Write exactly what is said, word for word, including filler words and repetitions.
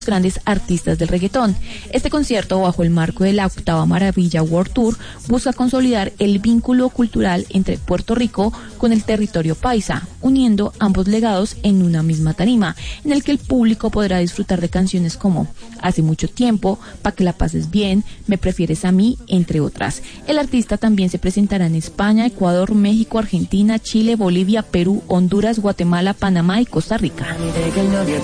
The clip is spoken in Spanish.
grandes artistas del reggaetón. Este concierto, bajo el marco de la Octava Maravilla World Tour, busca consolidar el vínculo cultural entre Puerto Rico con el territorio paisa, uniendo ambos legados en una misma tarima, en el que el público podrá disfrutar de canciones como Hace mucho tiempo, Pa' que la pases bien, Me prefieres a mí, entre otras. El artista también se presentará en España, Ecuador, México, Argentina, Chile, Bolivia, Perú, Honduras, Guatemala, Panamá y Costa Rica.